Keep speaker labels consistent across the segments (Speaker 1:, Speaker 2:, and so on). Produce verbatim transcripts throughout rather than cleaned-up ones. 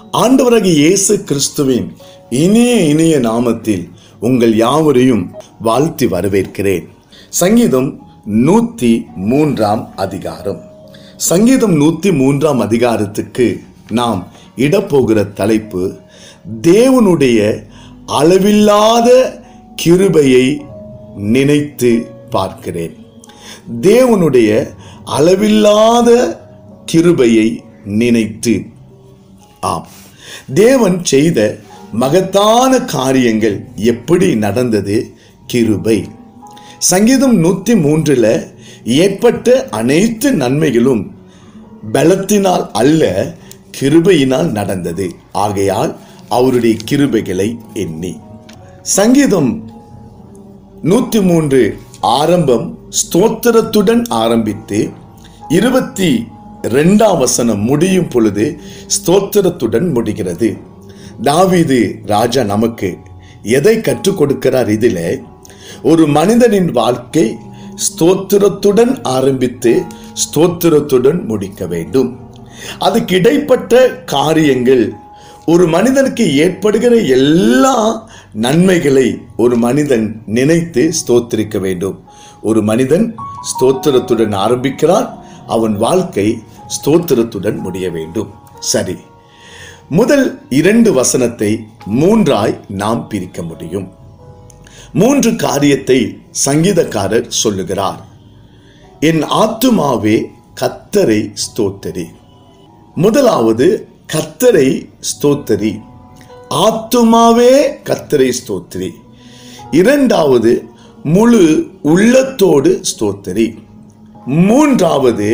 Speaker 1: ஆண்டவராகிய இயேசு கிறிஸ்துவின் இனிய இனிய நாமத்தில் உங்கள் யாவரையும் வாழ்த்தி வரவேற்கிறேன். சங்கீதம் நூத்தி மூன்றாம் அதிகாரம். சங்கீதம் நூத்தி மூன்றாம் அதிகாரத்துக்கு நாம் இடப்போகிற தலைப்பு, தேவனுடைய அளவில்லாத கிருபையை நினைத்து பார்க்கிறேன். தேவனுடைய அளவில்லாத கிருபையை நினைத்து. ஆம், தேவன் செய்த மகத்தான காரியங்கள் எப்படி நடந்தது? கிருபை. சங்கீதம் நூத்தி மூன்றுல ஏற்பட்ட அனைத்து நன்மைகளும் பலத்தினால் அல்ல, கிருபையினால் நடந்தது. ஆகையால் அவருடைய கிருபைகளை எண்ணி. சங்கீதம் நூத்தி மூன்று ஆரம்பம் ஸ்தோத்திரத்துடன் ஆரம்பித்து இருபத்தி இரண்டாம் வசனம் முடியும் பொழுது ஸ்தோத்திரத்துடன் முடிகிறது. தாவீது ராஜா நமக்கு எதை கற்றுக் கொடுக்கிறார்? இதில் ஒரு மனிதனின் வாழ்க்கை ஸ்தோத்திரத்துடன் ஆரம்பித்து ஸ்தோத்திரத்துடன் முடிக்க வேண்டும். அதுக்கு இடைப்பட்ட காரியங்கள், ஒரு மனிதனுக்கு ஏற்படுகிற எல்லா நன்மைகளை ஒரு மனிதன் நினைத்து ஸ்தோத்திரிக்க வேண்டும். ஒரு மனிதன் ஸ்தோத்திரத்துடன் ஆரம்பிக்கிறான், அவன் வாழ்க்கை ஸ்தோத்திரத்துடன் முடிய வேண்டும். சரி, முதல் இரண்டு வசனத்தை மூன்றாய் நாம் பிரிக்க முடியும். மூன்று காரியத்தை சங்கீதக்காரர் சொல்லுகிறார். என் ஆத்துமாவே கர்த்தரை ஸ்தோத்திரி. முதலாவது, கர்த்தரை ஸ்தோத்திரி. ஆத்துமாவே கர்த்தரை ஸ்தோத்திரி. இரண்டாவது, முழு உள்ளத்தோடு ஸ்தோத்திரி. மூன்றாவது,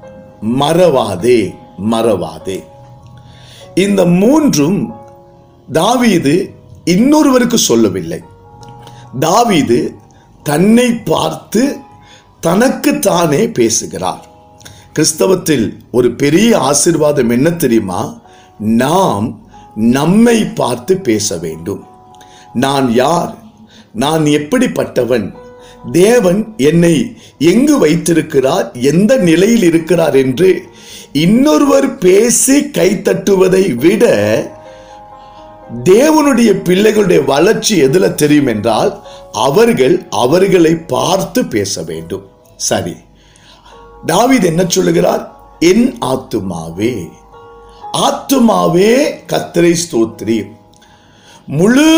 Speaker 1: மறவாதே மறவாதே. இந்த மூன்றும் தாவீது இன்னொருவருக்கு சொல்லவில்லை. தாவீது தன்னை பார்த்து தனக்கு தானே பேசுகிறார். கிறிஸ்தவத்தில் ஒரு பெரிய ஆசீர்வாதம் என்ன தெரியுமா? நாம் நம்மை பார்த்து பேச வேண்டும். நான் யார்? நான் எப்படிப்பட்டவன்? தேவன் என்னை எங்கு வைத்திருக்கிறார்? எந்த நிலையில் இருக்கிறார் என்று இன்னொருவர் பேசி கைத்தட்டுவதை விட தேவனுடைய பிள்ளைகளுடைய வளர்ச்சி எதுல தெரியும் என்றால், அவர்கள் அவர்களை பார்த்து பேச வேண்டும். சரி, தாவீது என்ன சொல்லுகிறார்? என் ஆத்துமாவே, ஆத்துமாவே கர்த்தரை ஸ்தோத்திரி, முழு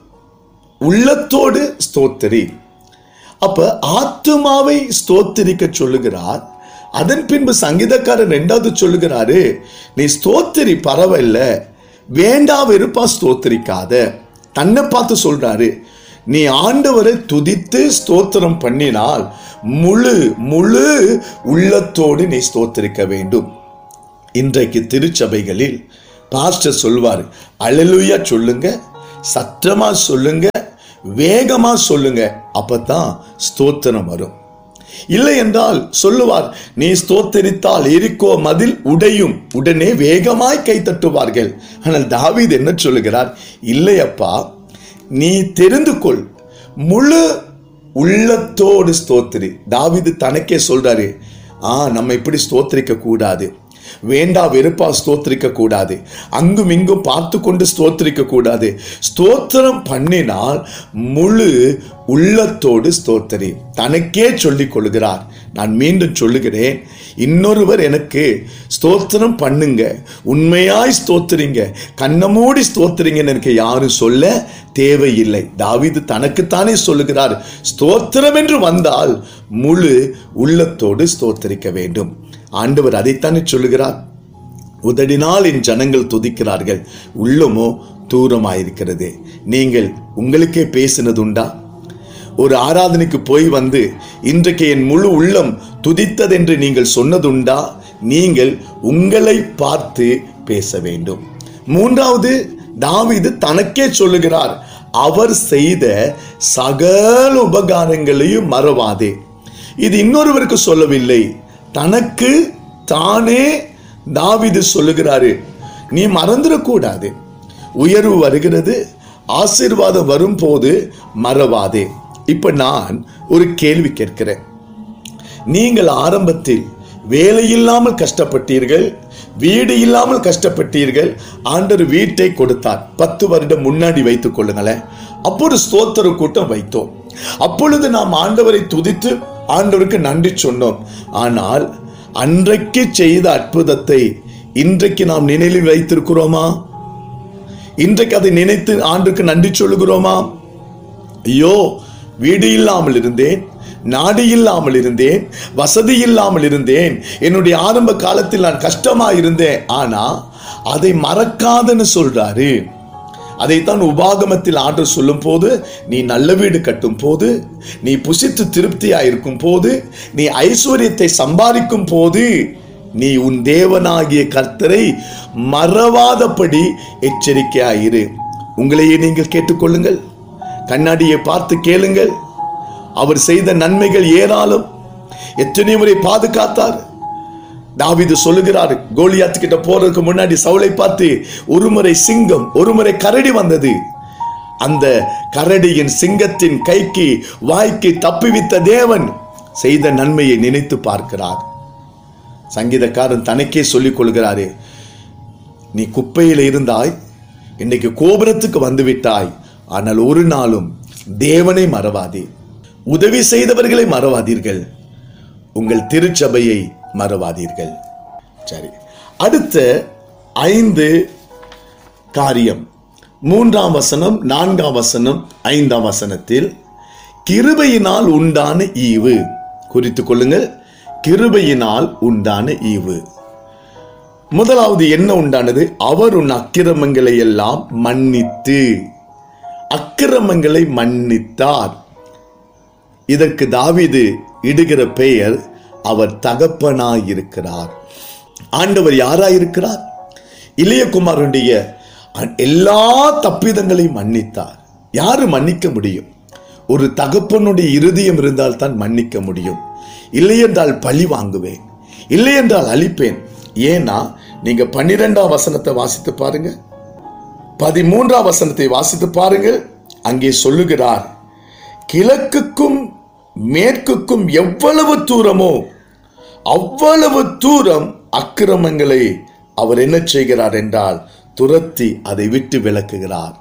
Speaker 1: உள்ளத்தோடு ஸ்தோத்திரி. அப்ப ஆத்துமாவை ஸ்தோத்திரிக்க சொல்லுகிறார். அதன் பின்பு சங்கீதக்காரர் இரண்டாவது சொல்லுகிறாரு, நீ ஸ்தோத்திரி, பரவாயில்ல, வேண்டா வெறுப்பா ஸ்தோத்திரிக்காத. தன்னை பார்த்து சொல்றாரு, நீ ஆண்டவரை துதித்து ஸ்தோத்திரம் பண்ணினால் முழு முழு உள்ளத்தோடு நீ ஸ்தோத்திரிக்க வேண்டும். இன்றைக்கு திருச்சபைகளில் பாஸ்டர் சொல்வார், அல்லேலூயா சொல்லுங்க, சத்தமா சொல்லுங்க, வேகமா சொல்லுங்க, அப்பதான் ஸ்தோத்திரம் வரும். இல்லை என்றால் சொல்லுவார், நீ ஸ்தோத்தரித்தால் எரிக்கோ மதில் உடையும், உடனே வேகமாய் கை தட்டுவார்கள். ஆனால் தாவீது என்ன சொல்லுகிறார்? இல்லையப்பா, நீ தெரிந்து கொள், முழு உள்ளத்தோடு ஸ்தோத்திரி. தாவீது தனக்கே சொல்றாரு, ஆ நம்ம இப்படி ஸ்தோத்திரிக்க கூடாது, வேண்டா வெறுப்பா ஸ்தோத்திரிக்க கூடாது, அங்கும் இங்கும் பார்த்து கொண்டு ஸ்தோத்திரிக்க கூடாது. ஸ்தோத்திரம் பண்ணினால் முழு உள்ளத்தோடு ஸ்தோத்திரி. தனக்கே சொல்லிக் கொள்கிறார். நான் மீண்டும் சொல்லுகிறேன், இன்னொருவர் எனக்கு ஸ்தோத்திரம் பண்ணுங்க, உண்மையாய் ஸ்தோத்திரிங்க, கண்ணமூடி ஸ்தோத்திரிங்கன்னு எனக்கு யாரும் சொல்ல தேவையில்லை. தாவீது தனக்குத்தானே சொல்லுகிறார், ஸ்தோத்திரம் என்று வந்தால் முழு உள்ளத்தோடு ஸ்தோத்திரிக்க வேண்டும். ஆண்டவர் அதைத்தானே சொல்லுகிறார், உதடினால் என் ஜனங்கள் துதிக்கிறார்கள், உள்ளமோ தூரமாயிருக்கிறது. நீங்கள் உங்களுக்கே பேசினது உண்டா? ஒரு ஆராதனைக்கு போய் வந்து இன்றைக்கு என் முழு உள்ளம் துதித்ததென்று நீங்கள் சொன்னதுண்டா? நீங்கள் உங்களை பார்த்து பேச வேண்டும். மூன்றாவது, தாவீது தனக்கே சொல்லுகிறார், அவர் செய்த சகல உபகாரங்களையும் மறவாதே. இது இன்னொருவருக்கு சொல்லவில்லை, தனக்கு தானே தாவீது சொல்லுகிறாரு, நீ மறந்துடக்கூடாது. உயர்வு வருகிறது, ஆசீர்வாதம் வரும்போது மறவாதே. இப்ப நான் ஒரு கேள்வி கேட்கிறேன். நீங்கள் ஆரம்பத்தில் வேலையில்லாமல் கஷ்டப்பட்டீர்கள், வீடு இல்லாமல் கஷ்டப்பட்டீர்கள், ஆண்டவர் வீட்டை கொடுத்தார். பத்து வருடம் முன்னாடி வைத்துக் கொள்ளுங்களேன். அப்போது ஸ்தோத்திர கூட்டம் வைத்தோம். அப்பொழுது நாம் ஆண்டவரை துதித்து ஆண்டவருக்கு நன்றி சொன்னோம். ஆனால் அன்றைக்கு செய்த அற்புதத்தை இன்றைக்கு நாம் நினைவில் வைத்திருக்கிறோமா? இன்றைக்கு அதை நினைத்து ஆண்டுக்கு நன்றி சொல்லுகிறோமா? ஐயோ, வீடு இல்லாமல் இருந்தேன், நாடு இல்லாமல் இருந்தேன், வசதி இல்லாமல் இருந்தேன், என்னுடைய ஆரம்ப காலத்தில் நான் கஷ்டமா இருந்தேன். ஆனா அதை மறக்காதன்னு சொல்றாரு. அதைத்தான் உபாகமத்தில் ஆண்டவர் சொல்லும் போது, நீ நல்ல வீடு கட்டும் போது, நீ புசித்து திருப்தியா இருக்கும் போது, நீ ஐஸ்வர்யத்தை சம்பாதிக்கும் போது, நீ உன் தேவனாகிய கர்த்தரை மறவாதபடி எச்சரிக்கையாயிரு. உங்களையே நீங்கள் கேட்டுக்கொள்ளுங்கள், கண்ணாடியை பார்த்து கேளுங்கள். அவர் செய்த நன்மைகள் ஏராளம். எத்தனை முறை பாதுகாத்தார். தாவீது சொல்லுகிறார், கோலியாத் கிட்ட போறதுக்கு முன்னாடி சவுலை பார்த்து, ஒரு முறை சிங்கம் ஒரு முறை கரடி வந்தது, அந்த கரடியின் சிங்கத்தின் கைக்கு வாய்க்கு தப்பிவித்த தேவன் செய்த நன்மையை நினைத்து பார்க்கிறார். சங்கீதக்காரன் தனக்கே சொல்லிக் கொள்கிறாரே, நீ குப்பையில் இருந்தாய், இன்னைக்கு கோபுரத்துக்கு வந்து விட்டாய். ஆனால் ஒரு நாளும் தேவனை மறவாதே, உதவி செய்தவர்களை மறவாதீர்கள், உங்கள் திருச்சபையை மறவாதீர்கள். சரி, அடுத்த ஐந்து காரியம் மூன்றாம் வசனம், நான்காம் வசனம், ஐந்தாம் வசனத்தில் கிருபையினால் உண்டான ஈவு குறித்துக் கொள்ளுங்கள். கிருபையினால் உண்டான ஈவு. முதலாவது என்ன உண்டானது? அவர் உன் அக்கிரமங்களை எல்லாம் மன்னித்து, அக்கிரமங்களை மன்னித்தார். இதற்கு தாவீது இடுகிற பெயர், அவர் தகப்பனாயிருக்கிறார். ஆண்டவர் யாராயிருக்கிறார்? இளையகுமாரனுடைய எல்லா தப்பிதங்களையும் மன்னித்தார். யாரு மன்னிக்க முடியும்? ஒரு தகப்பனுடைய இருதயம் இருந்தால் தான் மன்னிக்க முடியும். இல்லை என்றால் பழி வாங்குவேன், இல்லை என்றால் அழிப்பேன். ஏன்னா நீங்க பன்னிரெண்டாம் வசனத்தை வாசித்து பாருங்க, பதிமூன்றாம் வசனத்தை வாசித்து பாருங்கள். அங்கே சொல்லுகிறார், கிழக்குக்கும் மேற்குக்கும் எவ்வளவு தூரமோ அவ்வளவு தூரம் அக்கிரமங்களை அவர் என்ன செய்கிறார் என்றால் துரத்தி அதை விட்டு விலக்குகிறார்.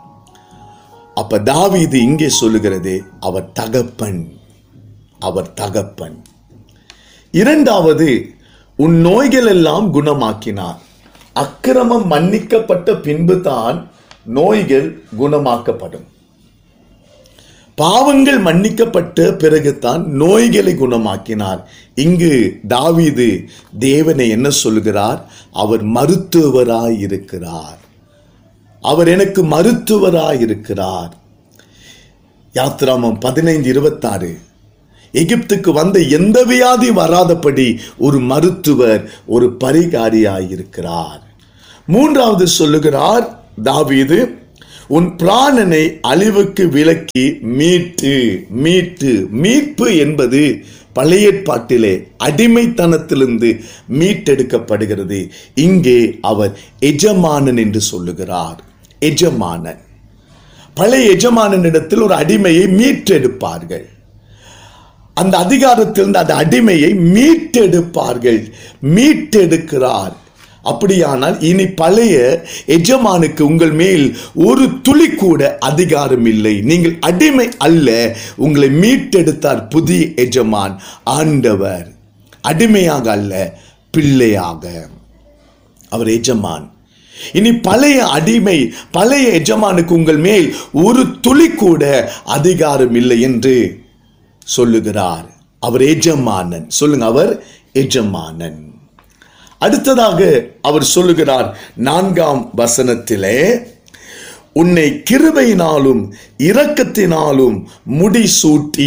Speaker 1: அப்ப தாவீது இங்கே சொல்லுகிறது, அவர் தகப்பன், அவர் தகப்பன். இரண்டாவது, உன் நோய்கள் எல்லாம் குணமாக்கினார். அக்கிரமம் மன்னிக்கப்பட்ட பின்பு தான் நோய்கள் குணமாக்கப்படும். பாவங்கள் மன்னிக்கப்பட்ட பிறகுதான் நோய்களை குணமாக்கினார். இங்கு தாவீது தேவனை என்ன சொல்லுகிறார்? அவர் மருத்துவராய் இருக்கிறார், அவர் எனக்கு மருத்துவராய் இருக்கிறார். யாத்திராமம் பதினைந்து இருபத்தி ஆறு, எகிப்துக்கு வந்த எந்த வியாதி வராதபடி ஒரு மருத்துவர், ஒரு பரிகாரியாயிருக்கிறார். மூன்றாவது சொல்லுகிறார் தாவீது, உன் பிராணனை அழிவுக்கு விலக்கி மீட்டு மீட்டு மீட்பு என்பது பழைய ஏற்பாட்டிலே அடிமைத்தனத்திலிருந்து மீட்டெடுக்கப்படுகிறது. இங்கே அவர் எஜமானன் என்று சொல்லுகிறார். எஜமானன், பழைய எஜமானனிடத்தில் ஒரு அடிமையை மீட்டெடுப்பார்கள். அந்த அதிகாரத்திலிருந்து அந்த அடிமையை மீட்டெடுப்பார்கள், மீட்டெடுக்கிறார். அப்படியானால் இனி பழைய எஜமானுக்கு உங்கள் மேல் ஒரு துளி கூட அதிகாரம் இல்லை. நீங்கள் அடிமை அல்ல, உங்களை மீட்டெடுத்தார் புதிய எஜமான், ஆண்டவர். அடிமையாக அல்ல, பிள்ளையாக அவர் எஜமான். இனி பழைய அடிமை, பழைய எஜமானுக்கு உங்கள் மேல் ஒரு துளி கூட அதிகாரம் இல்லை என்று சொல்லுகிறார். அவர் எஜமானன். சொல்லுங்க, அவர் எஜமானன். அடுத்ததாக அவர் சொல்லுகிறார் நான்காம் வசனத்திலே, உன்னை கிருபையினாலும் இரக்கத்தினாலும் முடிசூட்டி.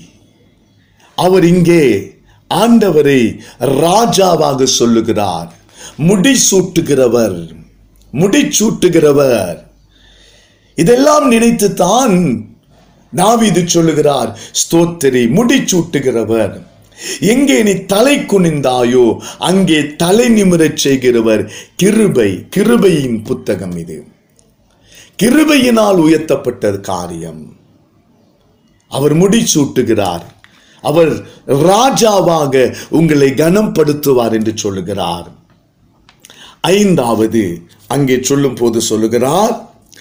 Speaker 1: அவர் இங்கே ஆண்டவரை ராஜாவாக சொல்லுகிறார். முடிசூட்டுகிறவர், முடிசூட்டுகிறவர். இதெல்லாம் நினைத்துத்தான் தாவீது சொல்லுகிறார், ஸ்தோத்திரி, முடிசூட்டுகிறவர். எங்கே நீ தலை குனிந்தாயோ அங்கே தலை நிமிரச் செய்கிறவர். கிருபை, கிருபையின் புத்தகம் இது. கிருபையினால் உயர்த்தப்பட்ட காரியம். அவர் முடிசூட்டுகிறார். அவர் ராஜாவாக உங்களை கனப்படுத்துவார் என்று சொல்லுகிறார். ஐந்தாவது அங்கே சொல்லும் போது சொல்லுகிறார்,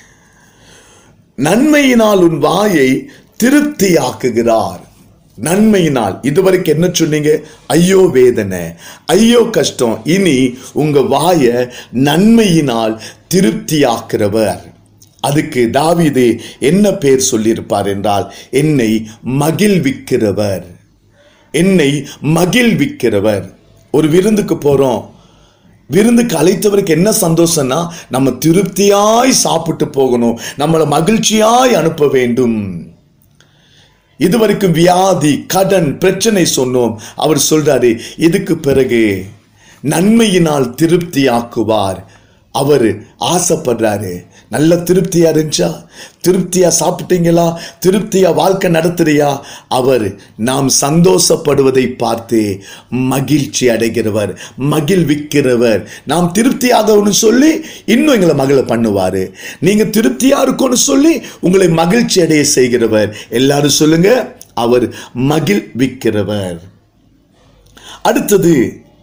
Speaker 1: நன்மையினால் உன் வாயை திருப்தியாக்குகிறார். நன்மையினால், இதுவரைக்கும் என்ன சொன்னீங்க? ஐயோ வேதனை, ஐயோ கஷ்டம். இனி உங்க வாயை நன்மையினால் திருப்தியாக்குறவர். அதுக்கு தாவீது என்ன பேர் சொல்லியிருப்பார் என்றால், என்னை மகிழ்விக்கிறவர். என்னை மகிழ்விக்கிறவர். ஒரு விருந்துக்கு போறோம், விருந்துக்கு அழைத்தவருக்கு என்ன சந்தோஷம்னா, நம்ம திருப்தியாய் சாப்பிட்டு போகணும், நம்மளை மகிழ்ச்சியாய் அனுப்ப வேண்டும். இதுவரைக்கும் வியாதி, கடன், பிரச்சனை சொன்னோம். அவர் சொல்றாரு, இதுக்கு பிறகு நன்மையினால் திருப்தி ஆக்குவார். அவர் ஆசைப்படுறாரு. நல்ல திருப்தியா இருந்துச்சா? திருப்தியா சாப்பிட்டீங்களா? திருப்தியா வாழ்க்கை நடத்துறியா? அவர் நாம் சந்தோஷப்படுவதை பார்த்து மகிழ்ச்சி அடைகிறவர், மகிழ்விக்கிறவர். நாம் திருப்தியாகணும்னு சொல்லி இன்னும் எங்களை மகிழ பண்ணுவாரு. நீங்க திருப்தியா இருக்கும்னு சொல்லி உங்களை மகிழ்ச்சி அடைய செய்கிறவர். எல்லாரும் சொல்லுங்க, அவர் மகிழ்விக்கிறவர். அடுத்தது,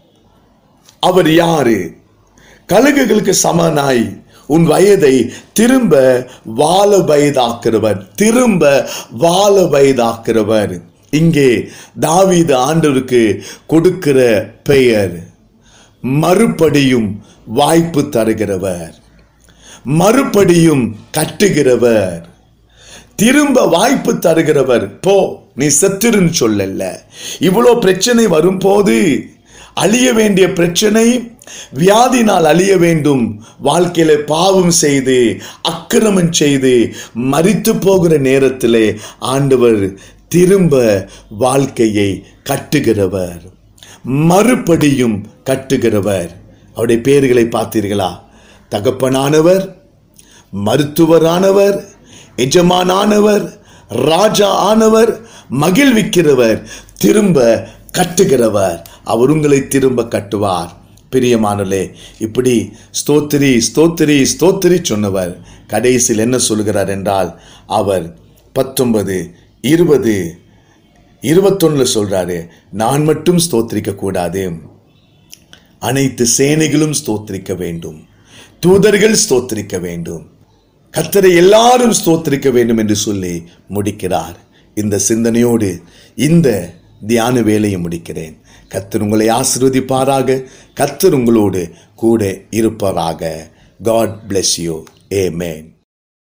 Speaker 1: அவர் யாரு? கழுகுகளுக்கு சமனாய் உன் வயதை திரும்ப வாழ வயதாக்குறவர். திரும்ப வாழ வயதாக்குறவர். இங்கே தாவீது ஆண்டவருக்கு கொடுக்கிற பெயர் மறுபடியும் வாய்ப்பு தருகிறவர், மறுபடியும் கட்டுகிறவர், திரும்ப வாய்ப்பு தருகிறவர். போ, நீ செத்துருன்னு சொல்லல. இவ்வளோ பிரச்சனை வரும்போது, அழிய வேண்டிய பிரச்சனை வியாதினால் அழிய வேண்டும், வாழ்க்கையில பாவம் செய்து அக்கிரமம் செய்து மரித்து போகிற நேரத்திலே ஆண்டவர் திரும்ப வாழ்க்கையை கட்டுகிறவர், மறுபடியும் கட்டுகிறவர். அவருடைய பெயர்களை பார்த்தீர்களா? தகப்பனானவர், மருத்துவரானவர், எஜமானானவர், ராஜா ஆனவர், மகிழ்விக்கிறவர், திரும்ப கட்டுகிறவர். அவர் உங்களை திரும்ப கட்டுவார். பிரியமானலே, இப்படி ஸ்தோத்திரி ஸ்தோத்திரி ஸ்தோத்திரி சொன்னவர் கடைசியில் என்ன சொல்கிறார் என்றால், அவர் பத்தொன்பது இருபது இருபத்தொன்னுல சொல்றாரு, நான் மட்டும் ஸ்தோத்திரிக்க கூடாது, அனைத்து சேனைகளும் ஸ்தோத்திரிக்க வேண்டும், தூதர்கள் ஸ்தோத்திரிக்க வேண்டும், கர்த்தரை எல்லாரும் ஸ்தோத்திரிக்க வேண்டும் என்று சொல்லி முடிக்கிறார். இந்த சிந்தனையோடு இந்த தியான வேலையை முடிக்கிறேன். கர்த்தர் உங்களை ஆசீர்வதிப்பாராக. கர்த்தர் உங்களோடு கூட இருப்பாராக. God bless you. Amen.